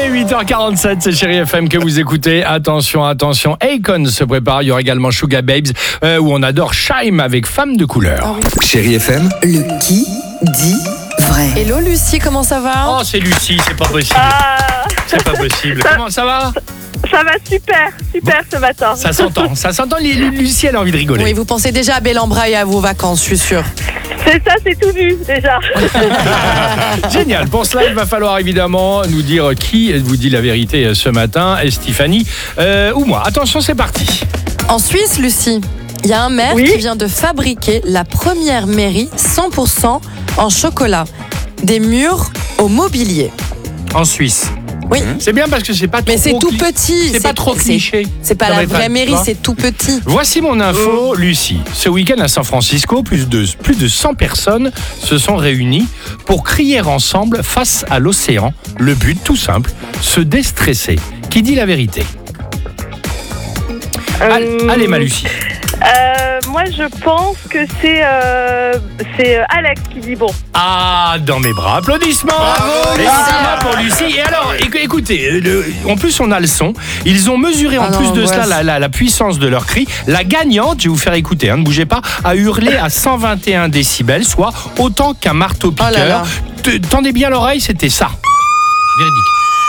Allez, 8h47, c'est Chérie FM que vous écoutez. Attention, attention, Akon se prépare. Il y aura également Sugar Babes, où on adore Shaim avec Femme de couleur. Chérie FM, Le qui dit vrai. Hello Lucie, comment ça va? Oh, c'est Lucie, c'est pas possible. C'est pas possible. Comment ça va? Ça va super ce matin. Ça s'entend. Lucie, elle a envie de rigoler. Oui, vous pensez déjà à Bel-en-Bras et à vos vacances, je suis sûre. C'est ça, c'est tout vu déjà. Génial. Pour cela, il va falloir évidemment nous dire qui vous dit la vérité ce matin. Stéphanie ou moi. Attention, c'est parti. En Suisse, Lucie, il y a un maire qui vient de fabriquer la première mairie 100% en chocolat. Des murs au mobilier. En Suisse. Oui. C'est bien parce que c'est pas trop. Mais c'est tout petit. C'est pas trop cliché. C'est pas la vraie mairie, c'est tout petit. Voici mon info, Lucie. Ce week-end à San Francisco, plus de 100 personnes se sont réunies pour crier ensemble face à l'océan. Le but, tout simple, se déstresser. Qui dit la vérité? Allez, ma Lucie. Moi, je pense que c'est Alex qui dit bon. Ah, dans mes bras. Applaudissements. Bravo, et ça va pour Lucie. Et alors, écoutez, en plus, on a le son. Ils ont mesuré en plus de cela la puissance de leur cri. La gagnante, je vais vous faire écouter, ne bougez pas, a hurlé à 121 décibels, soit autant qu'un marteau-piqueur. Tendez bien l'oreille, c'était ça. Véridique.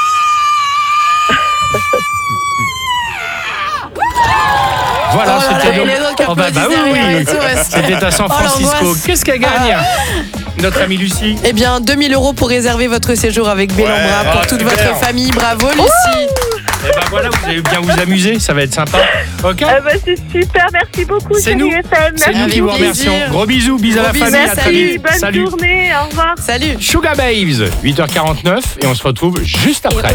Voilà, c'était donc. C'était à San Francisco. Qu'est-ce qu'elle gagne, notre amie Lucie? Eh bien, 2000 € pour réserver votre séjour avec Bel-en-Bras pour toute votre famille. Bravo, Lucie. Et ben voilà, vous allez bien vous amuser, ça va être sympa. Ok. C'est super, merci beaucoup. C'est nous. C'est nous qui vous remercions. Gros bisous, bisous à la famille. À très vite. Bonne journée, au revoir. Salut. Sugar Babes, 8h49 et on se retrouve juste après.